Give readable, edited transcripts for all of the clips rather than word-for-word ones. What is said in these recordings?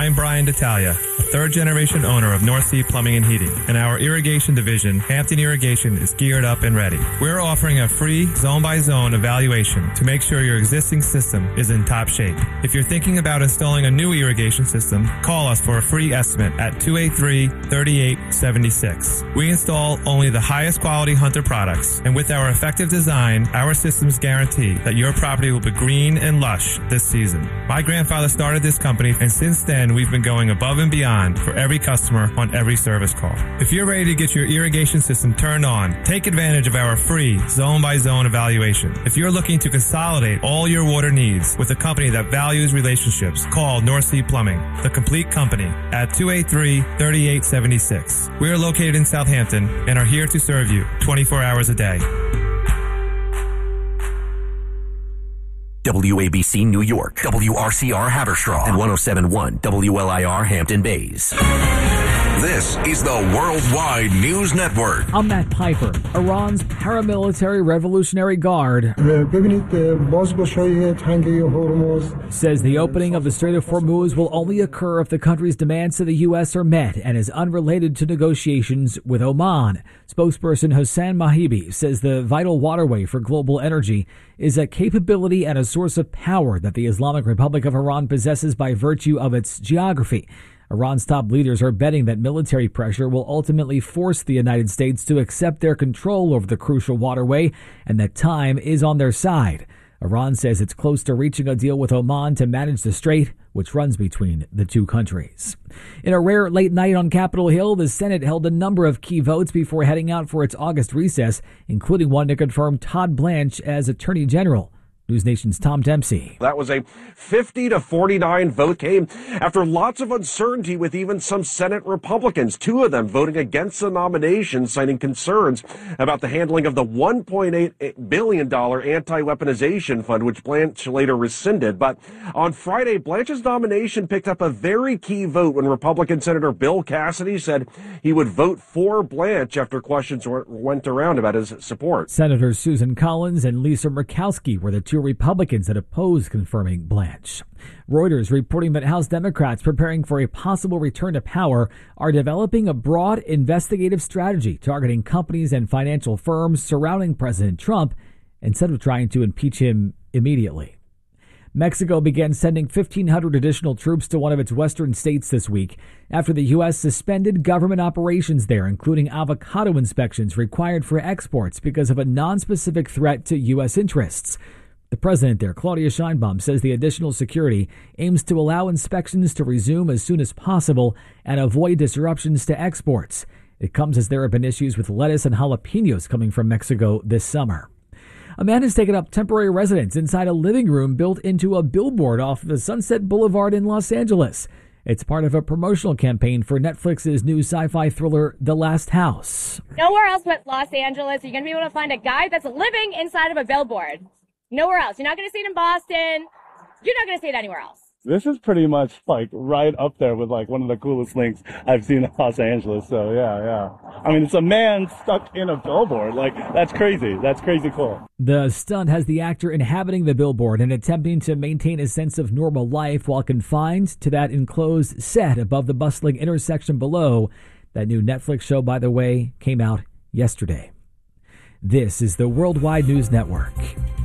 I'm Brian D'Italia, a third-generation owner of North Sea Plumbing and Heating, and our irrigation division, Hampton Irrigation, is geared up and ready. We're offering a free zone-by-zone evaluation to make sure your existing system is in top shape. If you're thinking about installing a new irrigation system, call us for a free estimate at 283-3876. We install only the highest quality Hunter products, and with our effective design, our systems guarantee that your property will be green and lush this season. My grandfather started this company, and since then, we've been going above and beyond for every customer on every service call. If you're ready to get your irrigation system turned on, take advantage of our free zone-by-zone evaluation. If you're looking to consolidate all your water needs with a company that values relationships, call North Sea Plumbing, the complete company, at 283-3876. We are located in Southampton and are here to serve you 24 hours a day. WABC New York, WRCR Haverstraw, and 107.1 WLIR Hampton Bays. This is the Worldwide News Network. I'm Matt Piper. Iran's paramilitary Revolutionary Guard says the opening of the Strait of Hormuz will only occur if the country's demands to the U.S. are met and is unrelated to negotiations with Oman. Spokesperson Hossein Mahibi says the vital waterway for global energy is a capability and a source of power that the Islamic Republic of Iran possesses by virtue of its geography. Iran's top leaders are betting that military pressure will ultimately force the United States to accept their control over the crucial waterway and that time is on their side. Iran says it's close to reaching a deal with Oman to manage the strait, which runs between the two countries. In a rare late night on Capitol Hill, the Senate held a number of key votes before heading out for its August recess, including one to confirm Todd Blanche as Attorney General. News Nation's Tom Dempsey. That was a 50-49 vote came after lots of uncertainty with even some Senate Republicans, two of them voting against the nomination, citing concerns about the handling of the $1.8 billion anti-weaponization fund, which Blanche later rescinded. But on Friday, Blanche's nomination picked up a very key vote when Republican Senator Bill Cassidy said he would vote for Blanche after questions went around about his support. Senators Susan Collins and Lisa Murkowski were the two Republicans that opposed confirming Blanche. Reuters reporting that House Democrats preparing for a possible return to power are developing a broad investigative strategy targeting companies and financial firms surrounding President Trump instead of trying to impeach him immediately. Mexico began sending 1,500 additional troops to one of its western states this week after the U.S. suspended government operations there, including avocado inspections required for exports because of a nonspecific threat to U.S. interests. The president there, Claudia Sheinbaum, says the additional security aims to allow inspections to resume as soon as possible and avoid disruptions to exports. It comes as there have been issues with lettuce and jalapenos coming from Mexico this summer. A man has taken up temporary residence inside a living room built into a billboard off the Sunset Boulevard in Los Angeles. It's part of a promotional campaign for Netflix's new sci-fi thriller, The Last House. Nowhere else but Los Angeles are you going to be able to find a guy that's living inside of a billboard. Nowhere else. You're not going to see it in Boston. You're not going to see it anywhere else. This is pretty much right up there with one of the coolest things I've seen in Los Angeles. So yeah. I mean, it's a man stuck in a billboard. That's crazy. That's crazy cool. The stunt has the actor inhabiting the billboard and attempting to maintain a sense of normal life while confined to that enclosed set above the bustling intersection below. That new Netflix show, by the way, came out yesterday. This is the Worldwide News Network.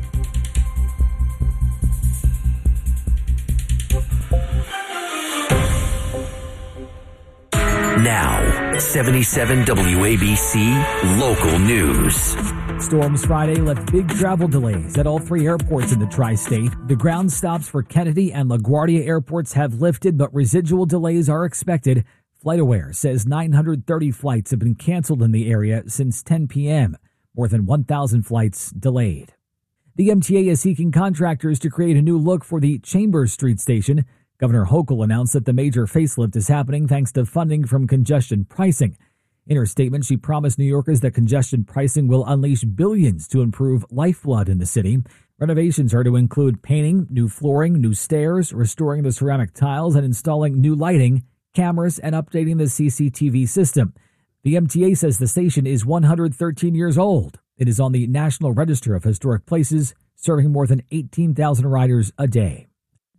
Now, 77 WABC Local News. Storms Friday left big travel delays at all three airports in the tri-state. The ground stops for Kennedy and LaGuardia airports have lifted, but residual delays are expected. FlightAware says 930 flights have been canceled in the area since 10 p.m., more than 1,000 flights delayed. The MTA is seeking contractors to create a new look for the Chambers Street station. Governor Hochul announced that the major facelift is happening thanks to funding from congestion pricing. In her statement, she promised New Yorkers that congestion pricing will unleash billions to improve lifeblood in the city. Renovations are to include painting, new flooring, new stairs, restoring the ceramic tiles, and installing new lighting, cameras, and updating the CCTV system. The MTA says the station is 113 years old. It is on the National Register of Historic Places, serving more than 18,000 riders a day.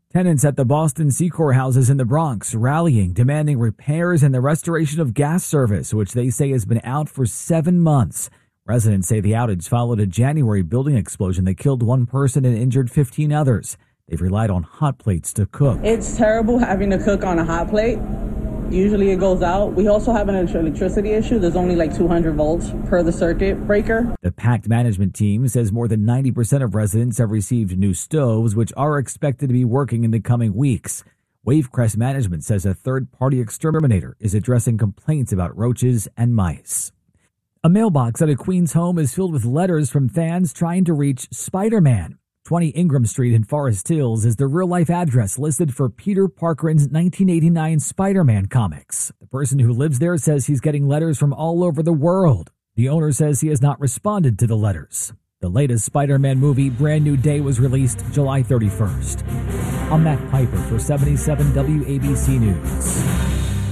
Tenants at the Boston Secor houses in the Bronx rallying, demanding repairs and the restoration of gas service, which they say has been out for 7 months. Residents say the outage followed a January building explosion that killed one person and injured 15 others. They've relied on hot plates to cook. It's terrible having to cook on a hot plate. Usually it goes out. We also have an electricity issue. There's only like 200 volts per the circuit breaker. The PACT management team says more than 90% of residents have received new stoves, which are expected to be working in the coming weeks. Wavecrest Management says a third-party exterminator is addressing complaints about roaches and mice. A mailbox at a Queens home is filled with letters from fans trying to reach Spider-Man. 20 Ingram Street in Forest Hills is the real-life address listed for Peter Parkerin's 1989 Spider-Man comics. The person who lives there says he's getting letters from all over the world. The owner says he has not responded to the letters. The latest Spider-Man movie, Brand New Day, was released July 31st. I'm Matt Piper for 77 WABC News.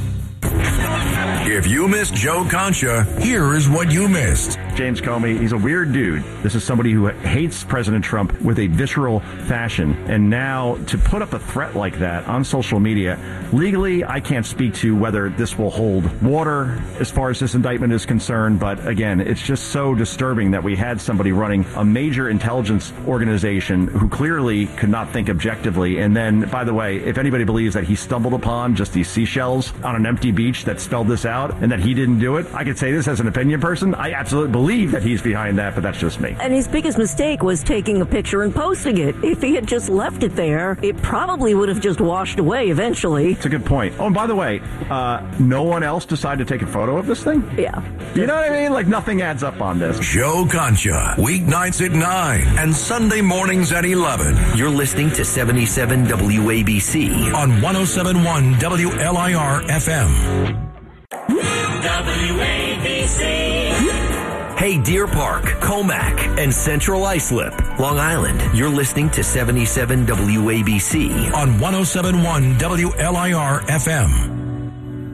If you missed Joe Concha, here is what you missed. James Comey, he's a weird dude. This is somebody who hates President Trump with a visceral fashion. And now to put up a threat like that on social media, legally, I can't speak to whether this will hold water as far as this indictment is concerned. But again, it's just so disturbing that we had somebody running a major intelligence organization who clearly could not think objectively. And then, by the way, if anybody believes that he stumbled upon just these seashells on an empty beach that spelled this out and that he didn't do it, I could say this as an opinion person. I absolutely believe that he's behind that, but that's just me. And his biggest mistake was taking a picture and posting it. If he had just left it there, it probably would have just washed away eventually. It's a good point. Oh, and by the way, no one else decided to take a photo of this thing? Yeah. You know what I mean? Like, nothing adds up on this. Joe Concha, weeknights at 9 and Sunday mornings at 11. You're listening to 77 WABC on 107.1 WLIR FM. WABC. Hey, Deer Park, Comac, and Central Islip, Long Island. You're listening to 77 WABC on 107.1 WLIR FM.